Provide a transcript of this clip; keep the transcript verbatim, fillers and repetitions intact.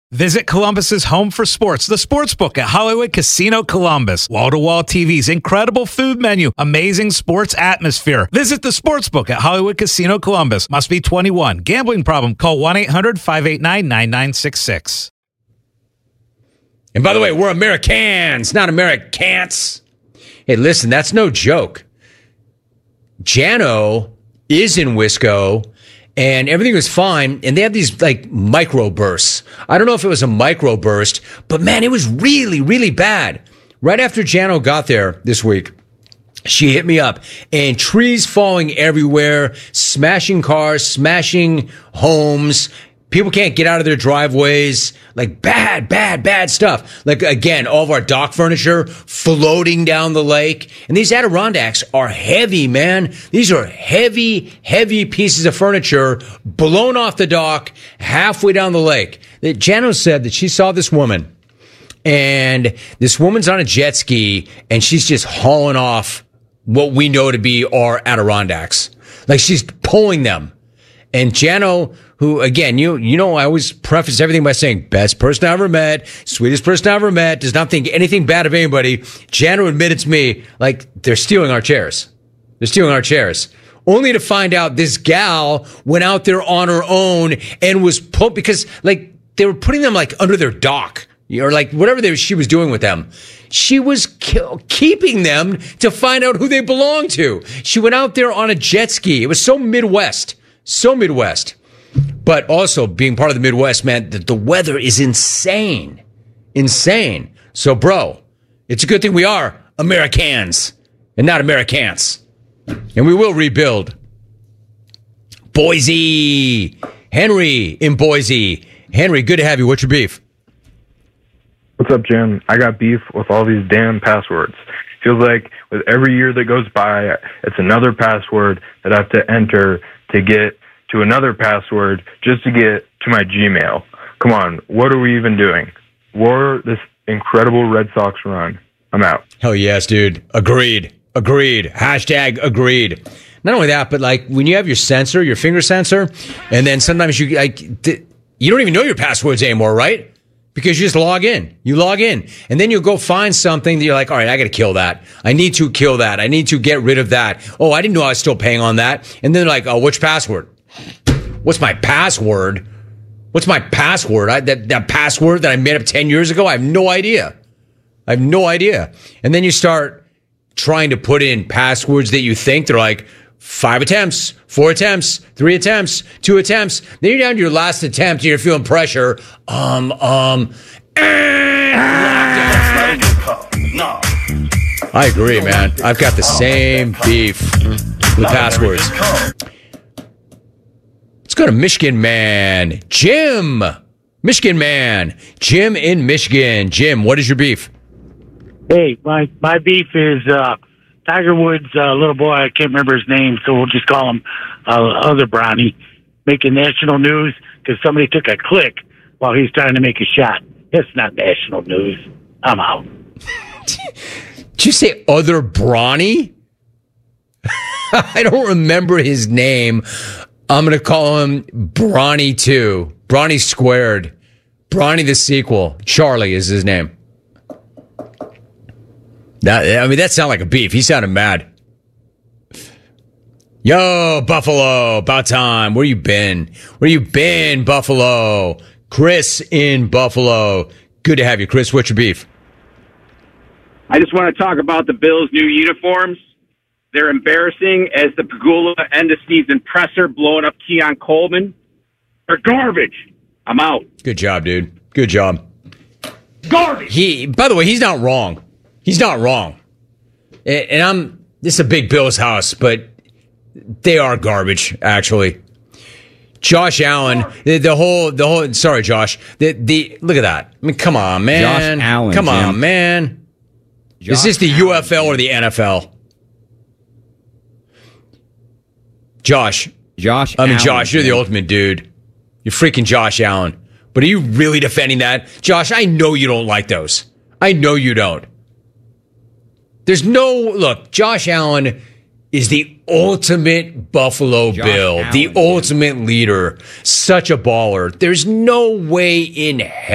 Visit Columbus's home for sports, the Sportsbook at Hollywood Casino Columbus. Wall-to-wall T Vs, incredible food menu, amazing sports atmosphere. Visit the Sportsbook at Hollywood Casino Columbus. Must be twenty-one. Gambling problem? Call one eight hundred five eight nine nine nine six six. And by the way, we're Americans, not Americants. Hey, listen, that's no joke. Jano is in Wisco, and everything was fine, and they have these, like, microbursts. I don't know if it was a microburst, but, man, it was really, really bad. Right after Jano got there this week, she hit me up, and trees falling everywhere, smashing cars, smashing homes. People can't get out of their driveways. Like, bad, bad, bad stuff. Like, again, all of our dock furniture floating down the lake. And these Adirondacks are heavy, man. These are heavy, heavy pieces of furniture blown off the dock halfway down the lake. Jano said that she saw this woman, and this woman's on a jet ski, and she's just hauling off what we know to be our Adirondacks. Like, she's pulling them. And Jano, who, again, you you know, I always preface everything by saying, best person I ever met, sweetest person I ever met, does not think anything bad of anybody. Jano admitted to me, like, they're stealing our chairs. They're stealing our chairs. Only to find out this gal went out there on her own and was put, because, like, they were putting them, like, under their dock, or, like, whatever they, she was doing with them. She was ki- keeping them to find out who they belonged to. She went out there on a jet ski. It was so Midwest. So Midwest. But also, being part of the Midwest, man, the, the weather is insane. Insane. So, bro, it's a good thing we are Americans and not Americans. And we will rebuild. Boise. Henry in Boise. Henry, good to have you. What's your beef? What's up, Jim? I got beef with all these damn passwords. Feels like with every year that goes by, it's another password that I have to enter to get to another password just to get to my Gmail. Come on, what are we even doing? We're this incredible Red Sox run. I'm out. Hell yes, dude. Agreed. Agreed. Hashtag agreed. Not only that, but like when you have your sensor, your finger sensor, and then sometimes you like th- you don't even know your passwords anymore, right? Because you just log in. You log in. And then you'll go find something that you're like, all right, I got to kill that. I need to kill that. I need to get rid of that. Oh, I didn't know I was still paying on that. And then they're like, oh, which password? What's my password? What's my password? I, that, that password that I made up ten years ago? I have no idea. I have no idea. And then you start trying to put in passwords that you think they're like five attempts, four attempts, three attempts, two attempts. Then you're down to your last attempt and you're feeling pressure. Um, um, I agree, man. I've got the same beef with passwords. Let's go to Michigan Man. Jim. Michigan Man. Jim in Michigan. Jim, what is your beef? Hey, my, my beef is uh, Tiger Woods' uh, little boy. I can't remember his name, so we'll just call him uh, Other Bronny, making national news because somebody took a click while he's trying to make a shot. It's not national news. I'm out. Did you say Other Bronny? I don't remember his name. I'm going to call him Bronny two. Bronny squared. Bronny the sequel. Charlie is his name. That, I mean, that sounded like a beef. He sounded mad. Yo, Buffalo, about time. Where you been? Where you been, Buffalo? Chris in Buffalo. Good to have you, Chris. What's your beef? I just want to talk about the Bills' new uniforms. They're embarrassing as the Pagula end-of-season presser blowing up Keon Coleman. They're garbage. I'm out. Good job, dude. Good job. Garbage. He, by the way, he's not wrong. He's not wrong. And I'm, this is a big Bills house, but they are garbage, actually. Josh Allen, the, the whole, the whole, sorry, Josh. The, the, look at that. I mean, come on, man. Josh Allen. Come Jim. on, man. Josh is this the Allen, U F L or the N F L? Josh. Josh I mean, Allen, Josh, you're the Jim. ultimate dude. You're freaking Josh Allen. But are you really defending that? Josh, I know you don't like those. I know you don't. There's no, look, Josh Allen is the ultimate Buffalo Josh Bill, Allen, the dude. ultimate leader, such a baller. There's no way in hell